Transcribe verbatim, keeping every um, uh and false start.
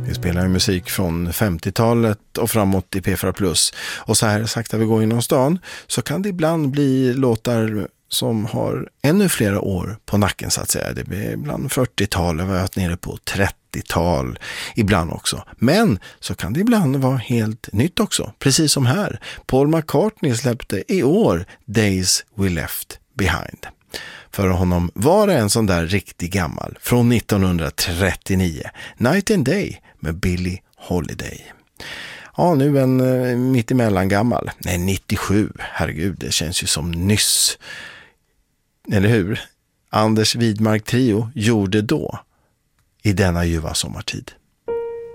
Vi spelar ju musik från femtiotalet och framåt i P fyra plus. Och så här sakta vi går inom stan så kan det ibland bli låtar som har ännu flera år på nacken så att säga. Det blir ibland fyrtiotal, vi har varit nere på trettiotal ibland också. Men så kan det ibland vara helt nytt också. Precis som här. Paul McCartney släppte i år Days We Left Behind. För honom var det en sån där riktigt gammal från nittonhundratrettionio. Night and Day med Billie Holiday. Ja, nu en uh, mittemellan gammal. Nej, nittiosju. Herregud, det känns ju som nyss. Eller hur? Anders Widmark Trio gjorde då I denna ljuva sommartid.